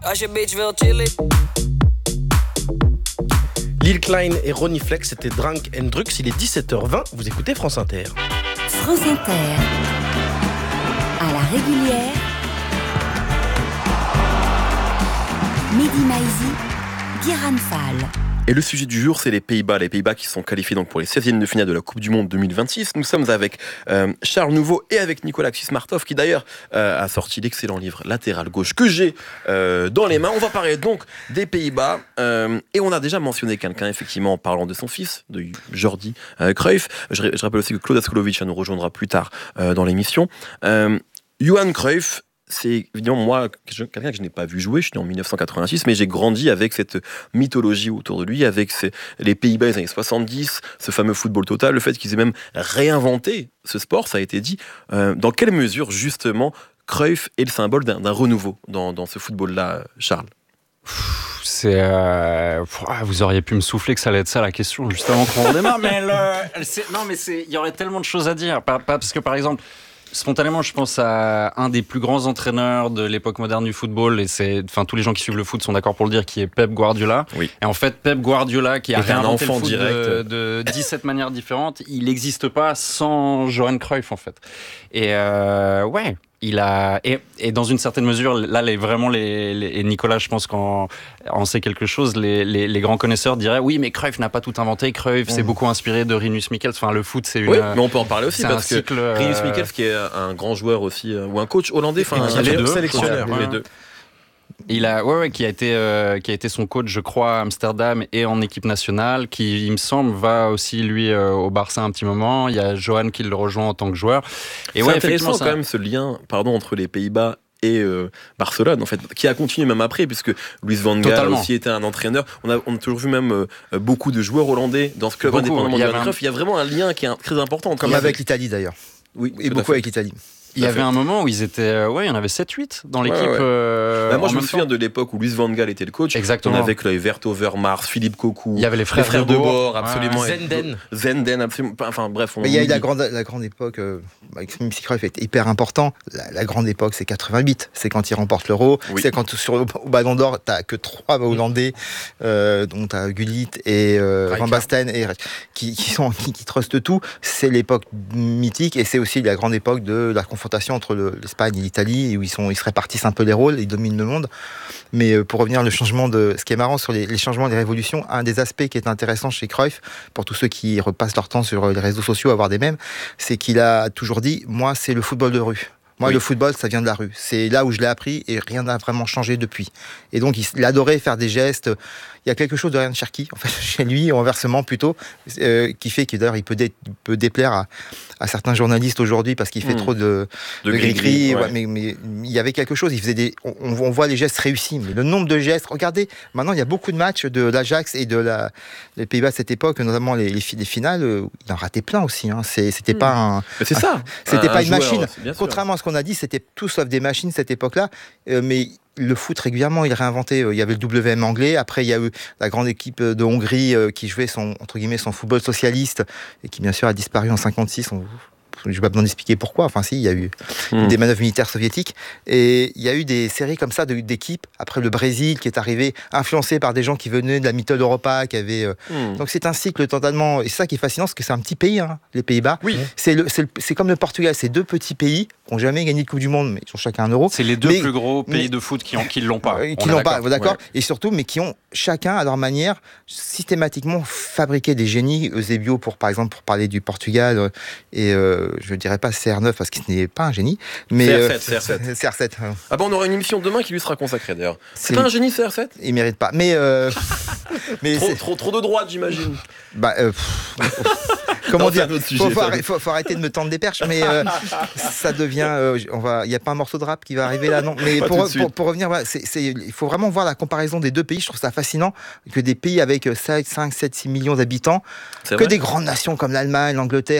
Als je bitch wil chillen. Lil Klein et Ronnie Flex, c'était Drunk and Drugs. Il est 17h20, vous écoutez France Inter. France Inter, à la régulière, Mehdi Maizi, Guiran Fall. Et le sujet du jour, c'est les Pays-Bas. Les Pays-Bas qui sont qualifiés donc pour les 16e de finale de la Coupe du Monde 2026. Nous sommes avec Charles Nouveau et avec Nicolas Xismartov, qui d'ailleurs a sorti l'excellent livre Latéral gauche que j'ai dans les mains. On va parler donc des Pays-Bas. Et on a déjà mentionné quelqu'un, effectivement, en parlant de son fils, de Jordi Cruyff. Je rappelle aussi que Claude Askolovic nous rejoindra plus tard dans l'émission. Johan Cruyff, c'est évidemment moi, quelqu'un que je n'ai pas vu jouer, je suis né en 1986, mais j'ai grandi avec cette mythologie autour de lui, avec les Pays-Bas des années 70, ce fameux football total, le fait qu'ils aient même réinventé ce sport, ça a été dit. Dans quelle mesure, justement, Cruyff est le symbole d'un renouveau dans ce football-là, Charles ? Vous auriez pu me souffler que ça allait être ça la question, juste avant qu'on redémarre, mais il y aurait tellement de choses à dire, parce que par exemple, spontanément, je pense à un des plus grands entraîneurs de l'époque moderne du football, et tous les gens qui suivent le foot sont d'accord pour le dire, qui est Pep Guardiola. Oui. Et en fait, Pep Guardiola, qui a réinventé le foot direct de 17 manières différentes, il n'existe pas sans Johan Cruyff, en fait. Et il a et dans une certaine mesure, là, et Nicolas, je pense qu'en sait quelque chose, les grands connaisseurs diraient oui, mais Cruyff n'a pas tout inventé. Cruyff s'est beaucoup inspiré de Rinus Michels. Enfin, le foot, c'est une. Oui, mais on peut en parler aussi parce que cycle, Rinus Michels, qui est un grand joueur aussi, ou un coach hollandais, un sélectionneur, les deux. Il a, qui a été son coach, je crois, à Amsterdam et en équipe nationale, qui, il me semble, va aussi, lui, au Barça un petit moment. Il y a Johan qui le rejoint en tant que joueur. Et c'est intéressant quand même ce lien entre les Pays-Bas et Barcelone, en fait, qui a continué même après, puisque Luis van Gaal aussi était un entraîneur. On a toujours vu même beaucoup de joueurs hollandais dans ce club indépendant de Cruyff. Il y a vraiment un lien qui est très important. Comme avec l'Italie, d'ailleurs. Oui, et beaucoup avec l'Italie. Il y avait un moment où ils étaient, il y en avait 7-8 dans l'équipe. Moi, je me souviens de l'époque où Luis van Gaal était le coach. Exactement. On avait Vert Overmars, Philippe Cocu. Il y avait les frères de Boer, absolument. Zenden, absolument. Enfin, bref. Mais il y a eu la grande époque, même si Cruyff est hyper important, la grande époque, c'est 88. C'est quand il remporte l'Euro. Oui. C'est quand au Ballon d'Or, t'as que 3 Hollandais, dont t'as Gullit et Van Basten, qui trustent tout. C'est l'époque mythique et c'est aussi la grande époque de la confrontation entre l'Espagne et l'Italie, où ils se répartissent un peu les rôles, ils dominent le monde. Mais pour revenir ce qui est marrant sur les changements et les révolutions, un des aspects qui est intéressant chez Cruyff, pour tous ceux qui repassent leur temps sur les réseaux sociaux à voir des mèmes, c'est qu'il a toujours dit, moi c'est le football de rue. Moi, le football, ça vient de la rue. C'est là où je l'ai appris et rien n'a vraiment changé depuis. Et donc, il adorait faire des gestes. Il y a quelque chose de Ryan Cherki, en fait, chez lui, inversement plutôt, qui fait que d'ailleurs, il peut déplaire à certains journalistes aujourd'hui parce qu'il fait trop de gris-gris. Ouais. Mais il y avait quelque chose. Il faisait on voit les gestes réussis. Mais le nombre de gestes, regardez, maintenant, il y a beaucoup de matchs de l'Ajax et les Pays-Bas à cette époque, notamment les finales, il en ratait plein aussi. Hein. C'était pas c'est ça. C'était pas une machine. Contrairement à ce qu'on a dit, c'était tout sauf des machines cette époque-là. Mais le foot, régulièrement, il réinventait. Il y avait le WM anglais. Après, il y a eu la grande équipe de Hongrie qui jouait son football socialiste et qui, bien sûr, a disparu en 1956. Je n'ai pas besoin d'expliquer pourquoi. Enfin, si, il y a eu des manœuvres militaires soviétiques. Et il y a eu des séries comme ça d'équipes. Après, le Brésil qui est arrivé, influencé par des gens qui venaient de la Mittel Europa, qui avaient. Donc, c'est un cycle totalement. Et c'est ça qui est fascinant, parce que c'est un petit pays, hein, les Pays-Bas. Oui. C'est comme le Portugal. C'est 2 petits pays qui n'ont jamais gagné de Coupe du Monde, mais ils ont chacun 1 euro. C'est les 2 plus gros pays de foot qui l'ont pas. Qui l'ont pas, d'accord. Ouais. Et surtout, mais qui ont chacun, à leur manière, systématiquement fabriqué des génies. Eusebio, par exemple, pour parler du Portugal, et je ne dirais pas CR9 parce qu'il n'est pas un génie, mais CR7. Ah bon, on aura une émission demain qui lui sera consacrée d'ailleurs. C'est pas un génie CR7 ? Il mérite pas. Mais trop de droite, j'imagine. Comment dire ? Faut arrêter de me tendre des perches, mais ça devient. Il n'y a pas un morceau de rap qui va arriver là, non. Mais pour revenir, il faut vraiment voir la comparaison des 2 pays. Je trouve ça fascinant que des pays avec 5, 7, 6 millions d'habitants, que des grandes nations comme l'Allemagne, l'Angleterre.